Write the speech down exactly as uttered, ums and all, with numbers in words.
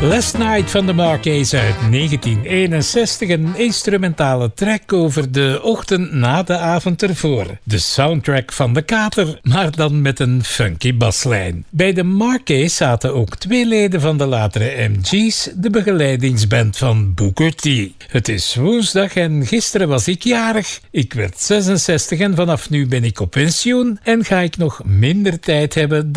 Last Night van de Marqués uit negentien eenenzestig. Een instrumentale track over de ochtend na de avond ervoor. De soundtrack van de kater, maar dan met een funky baslijn. Bij de Marqués zaten ook twee leden van de latere M G's, de begeleidingsband van Booker T. Het is woensdag en gisteren was ik jarig. Ik werd zesenzestig en vanaf nu ben ik op pensioen en ga ik nog minder tijd hebben